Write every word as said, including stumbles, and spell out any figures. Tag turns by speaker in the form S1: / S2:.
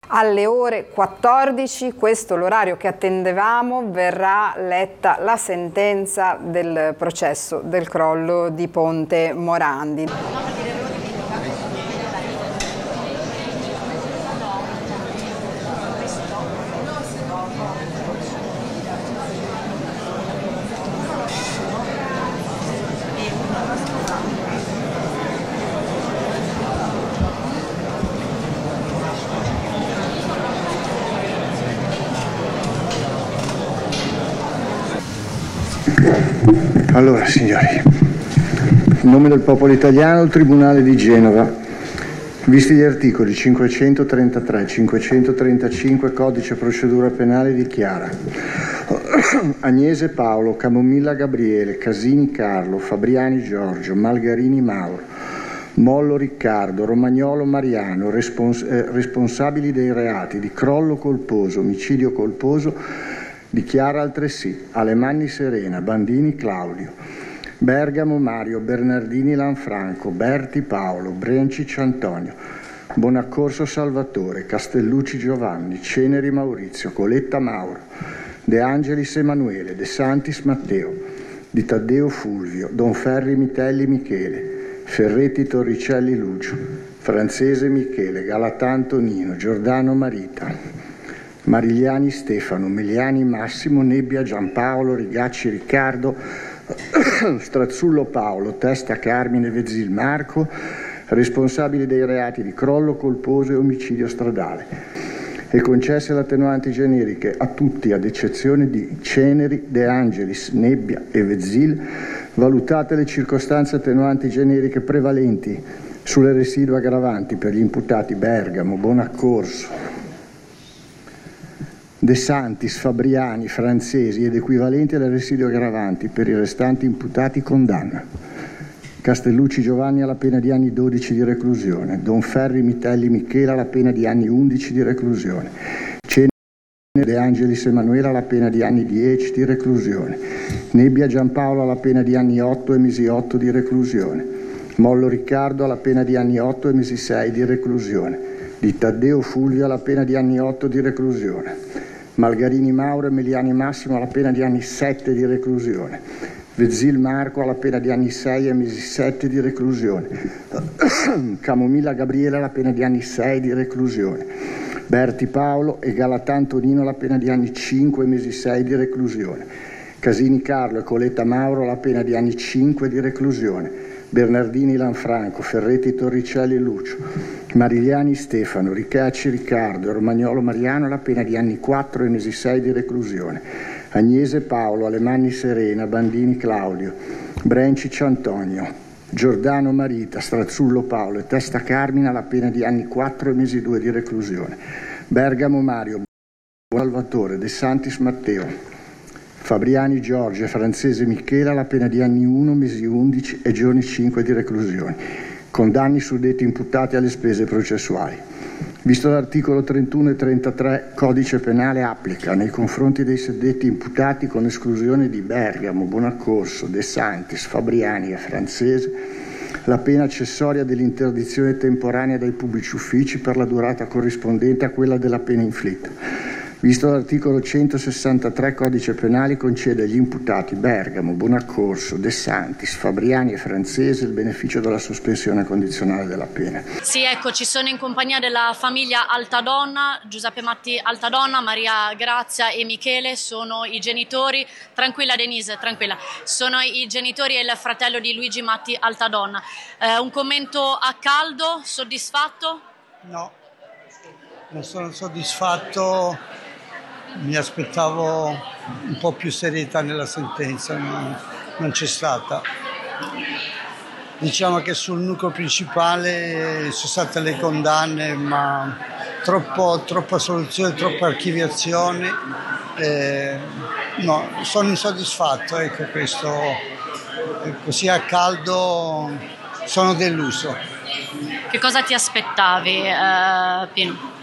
S1: Alle ore quattordici, questo l'orario che attendevamo, verrà letta la sentenza del processo del crollo di Ponte Morandi.
S2: Allora, signori, in nome del popolo italiano, il Tribunale di Genova, visti gli articoli cinquecentotrentatré, cinquecentotrentacinque Codice Procedura Penale, dichiara: Agnese Paolo, Camomilla Gabriele, Casini Carlo, Fabriani Giorgio, Malgarini Mauro, Mollo Riccardo, Romagnolo Mariano, respons- eh, responsabili dei reati di crollo colposo, omicidio colposo. Dichiara altresì Alemanni Serena, Bandini Claudio, Bergamo Mario, Bernardini Lanfranco, Berti Paolo, Brencic Antonio, Bonaccorso Salvatore, Castellucci Giovanni, Ceneri Maurizio, Coletta Mauro, De Angelis Emanuele, De Santis Matteo, Di Taddeo Fulvio, Donferri Mitelli Michele, Ferretti Torricelli Lucio, Francese Michele, Galatanto Nino, Giordano Marita, Marigliani Stefano, Meliani Massimo, Nebbia Giampaolo, Rigacci Riccardo, Strazzullo Paolo, Testa Carmine, Vezzil Marco, responsabili dei reati di crollo colposo e omicidio stradale. E concesse le attenuanti generiche a tutti, ad eccezione di Ceneri, De Angelis, Nebbia e Vezzil, valutate le circostanze attenuanti generiche prevalenti sulle residue aggravanti per gli imputati Bergamo, Bonaccorso, De Santis, Fabriani, Francesi ed equivalenti alle residue aggravanti per i restanti imputati, condanna: Castellucci Giovanni alla pena di anni dodici di reclusione, Donferri Mitelli Michela alla pena di anni undici di reclusione, Cenere De Angelis Emanuela alla pena di anni dieci di reclusione, Nebbia Giampaolo alla pena di anni otto e mesi otto di reclusione, Mollo Riccardo alla pena di anni otto e mesi sei di reclusione, Di Taddeo Fulvio alla pena di anni otto di reclusione, Malgarini Mauro e Meliani Massimo alla pena di anni sette di reclusione, Vezzil Marco alla pena di anni sei e mesi sette di reclusione, Camomilla Gabriele alla pena di anni sei di reclusione, Berti Paolo e Galatanto Nino alla pena di anni cinque e mesi sei di reclusione, Casini Carlo e Coletta Mauro alla pena di anni cinque di reclusione, Bernardini Lanfranco, Ferretti Torricelli Lucio, Marigliani Stefano, Ricacci Riccardo e Romagnolo Mariano alla pena di anni quattro e mesi sei di reclusione, Agnese Paolo, Alemanni Serena, Bandini Claudio, Brencic Antonio, Giordano Marita, Strazzullo Paolo e Testa Carmine alla pena di anni quattro e mesi due di reclusione, Bergamo Mario, Salvatore, De Santis Matteo, Fabriani Giorgio e Francese Michela alla pena di anni uno, mesi undici e giorni cinque di reclusione. Condanni suddetti imputati alle spese processuali. Visto l'articolo trentuno e trentatré Codice Penale, applica nei confronti dei suddetti imputati, con esclusione di Bergamo, Bonaccorso, De Santis, Fabriani e Francese, la pena accessoria dell'interdizione temporanea dai pubblici uffici per la durata corrispondente a quella della pena inflitta. Visto l'articolo centosessantatré Codice Penale, concede agli imputati Bergamo, Bonaccorso, De Santis, Fabriani e Francese il beneficio della sospensione condizionale della pena.
S3: Sì, ecco, ci sono in compagnia della famiglia Altadonna, Giuseppe Matti Altadonna, Maria Grazia e Michele, sono i genitori, tranquilla Denise, tranquilla, sono i genitori e il fratello di Luigi Matti Altadonna. Eh, un commento a caldo, soddisfatto?
S4: No, non sono soddisfatto. Mi aspettavo un po' più serietà nella sentenza, non, non c'è stata. Diciamo che sul nucleo principale sono state le condanne, ma troppo, troppa soluzione, troppa archiviazione. Eh, no, sono insoddisfatto, ecco, questo, così a caldo sono deluso.
S3: Che cosa ti aspettavi, eh, Pino?